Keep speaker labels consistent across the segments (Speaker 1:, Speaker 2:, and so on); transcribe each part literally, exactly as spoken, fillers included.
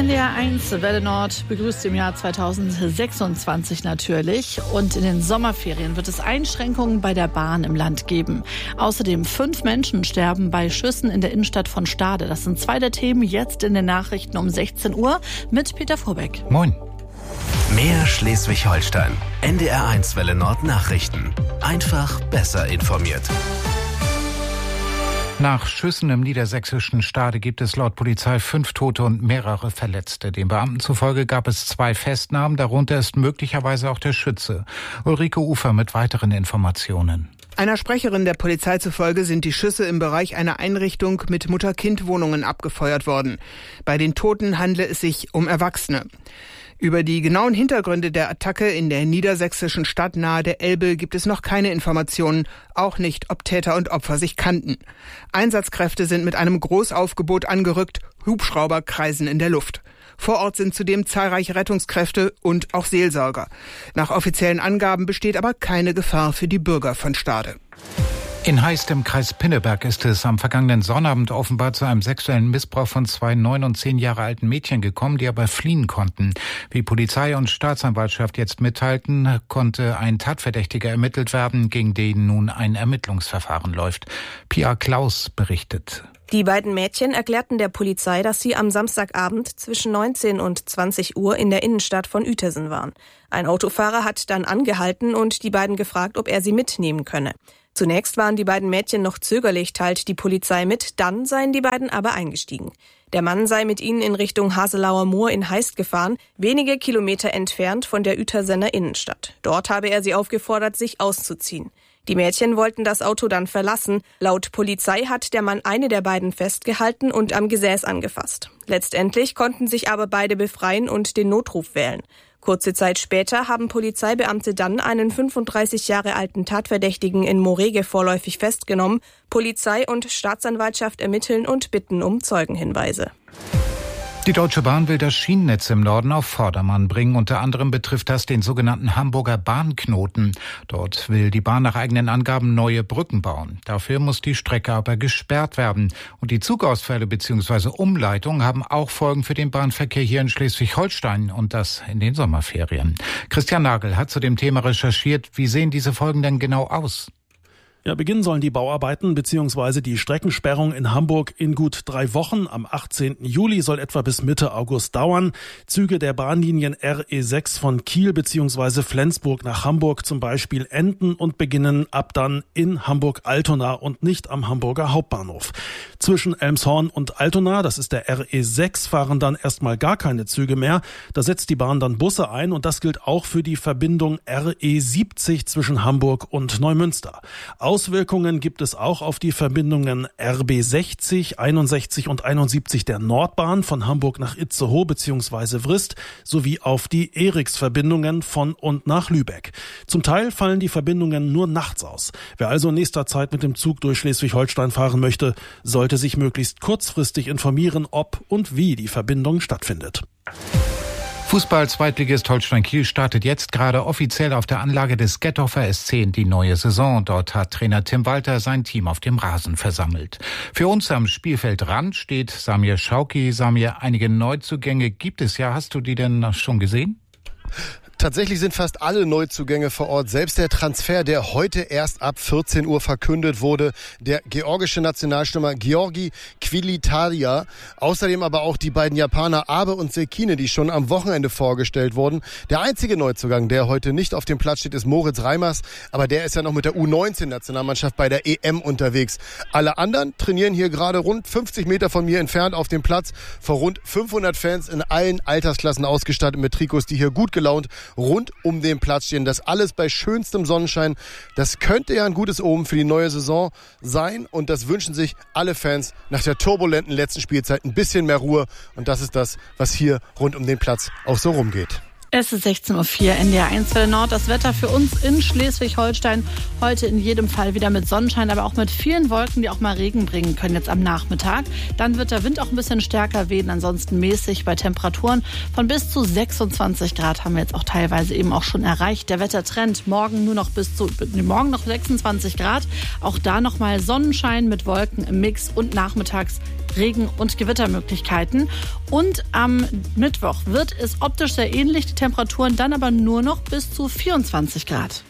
Speaker 1: N D R eins Welle Nord begrüßt im Jahr zweitausendsechsundzwanzig natürlich. Und in den Sommerferien wird es Einschränkungen bei der Bahn im Land geben. Außerdem fünf Menschen sterben bei Schüssen in der Innenstadt von Stade. Das sind zwei der Themen jetzt in den Nachrichten um sechzehn Uhr mit Peter Vorbeck.
Speaker 2: Moin. Mehr Schleswig-Holstein. N D R eins Welle Nord Nachrichten. Einfach besser informiert.
Speaker 3: Nach Schüssen im niedersächsischen Stade gibt es laut Polizei fünf Tote und mehrere Verletzte. Den Beamten zufolge gab es zwei Festnahmen, darunter ist möglicherweise auch der Schütze. Ulrike Ufer mit weiteren Informationen.
Speaker 4: Einer Sprecherin der Polizei zufolge sind die Schüsse im Bereich einer Einrichtung mit Mutter-Kind-Wohnungen abgefeuert worden. Bei den Toten handle es sich um Erwachsene. Über die genauen Hintergründe der Attacke in der niedersächsischen Stadt nahe der Elbe gibt es noch keine Informationen, auch nicht, ob Täter und Opfer sich kannten. Einsatzkräfte sind mit einem Großaufgebot angerückt, Hubschrauber kreisen in der Luft. Vor Ort sind zudem zahlreiche Rettungskräfte und auch Seelsorger. Nach offiziellen Angaben besteht aber keine Gefahr für die Bürger von Stade.
Speaker 3: In Heist im Kreis Pinneberg ist es am vergangenen Sonnabend offenbar zu einem sexuellen Missbrauch von zwei neun und zehn Jahre alten Mädchen gekommen, die aber fliehen konnten. Wie Polizei und Staatsanwaltschaft jetzt mitteilten, konnte ein Tatverdächtiger ermittelt werden, gegen den nun ein Ermittlungsverfahren läuft. Pia Klaus berichtet.
Speaker 5: Die beiden Mädchen erklärten der Polizei, dass sie am Samstagabend zwischen neunzehn und zwanzig Uhr in der Innenstadt von Uetersen waren. Ein Autofahrer hat dann angehalten und die beiden gefragt, ob er sie mitnehmen könne. Zunächst waren die beiden Mädchen noch zögerlich, teilt die Polizei mit, dann seien die beiden aber eingestiegen. Der Mann sei mit ihnen in Richtung Haselauer Moor in Heist gefahren, wenige Kilometer entfernt von der Uetersener Innenstadt. Dort habe er sie aufgefordert, sich auszuziehen. Die Mädchen wollten das Auto dann verlassen. Laut Polizei hat der Mann eine der beiden festgehalten und am Gesäß angefasst. Letztendlich konnten sich aber beide befreien und den Notruf wählen. Kurze Zeit später haben Polizeibeamte dann einen fünfunddreißig Jahre alten Tatverdächtigen in Morege vorläufig festgenommen. Polizei und Staatsanwaltschaft ermitteln und bitten um Zeugenhinweise.
Speaker 3: Die Deutsche Bahn will das Schienennetz im Norden auf Vordermann bringen. Unter anderem betrifft das den sogenannten Hamburger Bahnknoten. Dort will die Bahn nach eigenen Angaben neue Brücken bauen. Dafür muss die Strecke aber gesperrt werden. Und die Zugausfälle bzw. Umleitungen haben auch Folgen für den Bahnverkehr hier in Schleswig-Holstein und das in den Sommerferien. Christian Nagel hat zu dem Thema recherchiert. Wie sehen diese Folgen denn genau aus?
Speaker 6: Ja, beginnen sollen die Bauarbeiten bzw. die Streckensperrung in Hamburg in gut drei Wochen. Am achtzehnten Juli soll etwa bis Mitte August dauern. Züge der Bahnlinien R E sechs von Kiel bzw. Flensburg nach Hamburg zum Beispiel enden und beginnen ab dann in Hamburg-Altona und nicht am Hamburger Hauptbahnhof. Zwischen Elmshorn und Altona, das ist der R E sechs, fahren dann erstmal gar keine Züge mehr. Da setzt die Bahn dann Busse ein und das gilt auch für die Verbindung R E siebzig zwischen Hamburg und Neumünster. Auswirkungen gibt es auch auf die Verbindungen R B sechzig, einundsechzig und einundsiebzig der Nordbahn von Hamburg nach Itzehoe bzw. Vrist sowie auf die Eriks-Verbindungen von und nach Lübeck. Zum Teil fallen die Verbindungen nur nachts aus. Wer also in nächster Zeit mit dem Zug durch Schleswig-Holstein fahren möchte, sollte sich möglichst kurzfristig informieren, ob und wie die Verbindung stattfindet.
Speaker 3: Fußball-Zweitligist Holstein Kiel startet jetzt gerade offiziell auf der Anlage des Gethofer S C in die neue Saison. Dort hat Trainer Tim Walter sein Team auf dem Rasen versammelt. Für uns am Spielfeldrand steht Samir Schauki. Samir, einige Neuzugänge gibt es ja. Hast du die denn schon gesehen?
Speaker 7: Tatsächlich sind fast alle Neuzugänge vor Ort. Selbst der Transfer, der heute erst ab vierzehn Uhr verkündet wurde, der georgische Nationalstürmer Georgi Kvilitalia. Außerdem aber auch die beiden Japaner Abe und Sekine, die schon am Wochenende vorgestellt wurden. Der einzige Neuzugang, der heute nicht auf dem Platz steht, ist Moritz Reimers. Aber der ist ja noch mit der U neunzehn-Nationalmannschaft bei der E M unterwegs. Alle anderen trainieren hier gerade rund fünfzig Meter von mir entfernt auf dem Platz. Vor rund fünfhundert Fans in allen Altersklassen ausgestattet mit Trikots, die hier gut gelaunt rund um den Platz stehen. Das alles bei schönstem Sonnenschein. Das könnte ja ein gutes Omen für die neue Saison sein. Und das wünschen sich alle Fans nach der turbulenten letzten Spielzeit. Ein bisschen mehr Ruhe. Und das ist das, was hier rund um den Platz auch so rumgeht.
Speaker 1: Es ist sechzehn Uhr vier, N D R eins Welle Nord. Das Wetter für uns in Schleswig-Holstein heute in jedem Fall wieder mit Sonnenschein, aber auch mit vielen Wolken, die auch mal Regen bringen können jetzt am Nachmittag. Dann wird der Wind auch ein bisschen stärker wehen, ansonsten mäßig bei Temperaturen von bis zu sechsundzwanzig Grad haben wir jetzt auch teilweise eben auch schon erreicht. Der Wettertrend morgen nur noch bis zu, morgen noch sechsundzwanzig Grad. Auch da nochmal Sonnenschein mit Wolken im Mix und nachmittags Regen- und Gewittermöglichkeiten. Und am Mittwoch wird es optisch sehr ähnlich, die Temperaturen dann aber nur noch bis zu vierundzwanzig Grad.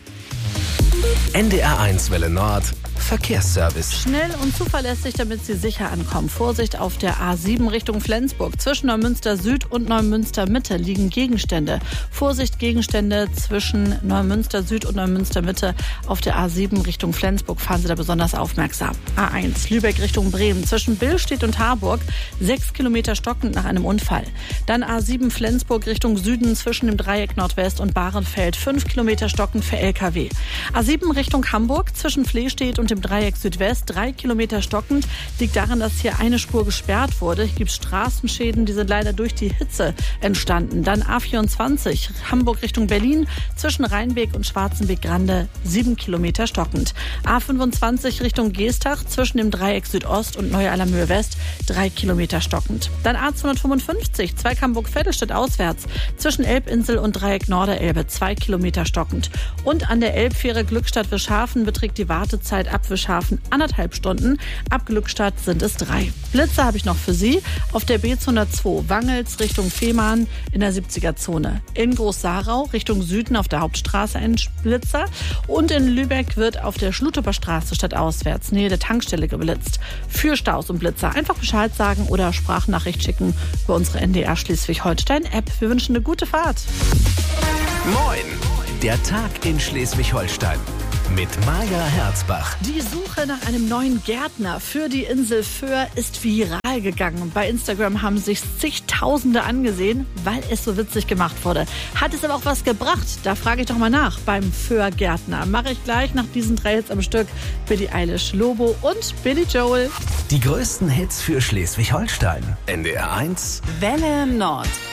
Speaker 2: N D R eins Welle Nord Verkehrsservice.
Speaker 1: Schnell und zuverlässig, damit Sie sicher ankommen. Vorsicht auf der A sieben Richtung Flensburg. Zwischen Neumünster Süd und Neumünster Mitte liegen Gegenstände. Vorsicht, Gegenstände zwischen Neumünster Süd und Neumünster Mitte auf der A sieben Richtung Flensburg. Fahren Sie da besonders aufmerksam. A eins Lübeck Richtung Bremen. Zwischen Billstedt und Harburg sechs Kilometer stockend nach einem Unfall. Dann A sieben Flensburg Richtung Süden zwischen dem Dreieck Nordwest und Bahrenfeld. fünf Kilometer stockend für L K W. A sieben Richtung Hamburg zwischen Flehstedt und dem Dreieck Südwest, drei Kilometer stockend. Liegt daran, dass hier eine Spur gesperrt wurde. Hier gibt es Straßenschäden, die sind leider durch die Hitze entstanden. Dann A vierundzwanzig, Hamburg Richtung Berlin, zwischen Rheinweg und Schwarzenweg-Grande, sieben Kilometer stockend. A fünfundzwanzig Richtung Geestach, zwischen dem Dreieck Südost und Neu-Allermöhe West, drei Kilometer stockend. Dann A zweihundertfünfundfünfzig, Zweig Hamburg-Vettelstedt auswärts, zwischen Elbinsel und Dreieck Norderelbe, zwei Kilometer stockend. Und an der Elbfähre Glückstadt-Wischhafen beträgt die Wartezeit ab Wischhafen anderthalb Stunden. Ab Glückstadt sind es drei. Blitze habe ich noch für Sie. Auf der B zweihundertzwei Wangels Richtung Fehmarn in der siebziger Zone. In Groß-Sarau Richtung Süden auf der Hauptstraße ein Blitzer. Und in Lübeck wird auf der Schlutoper Straße stadtauswärts Nähe der Tankstelle geblitzt. Für Staus und Blitzer einfach Bescheid sagen oder Sprachnachricht schicken über unsere N D R Schleswig-Holstein-App. Wir wünschen eine gute Fahrt.
Speaker 2: Moin! Der Tag in Schleswig-Holstein. Mit Maja Herzbach.
Speaker 1: Die Suche nach einem neuen Gärtner für die Insel Föhr ist viral gegangen. Bei Instagram haben sich zigtausende angesehen, weil es so witzig gemacht wurde. Hat es aber auch was gebracht? Da frage ich doch mal nach beim Föhr-Gärtner. Mache ich gleich nach diesen drei Hits am Stück. Billie Eilish, Lobo und Billy Joel.
Speaker 2: Die größten Hits für Schleswig-Holstein. N D R eins
Speaker 1: Welle Nord.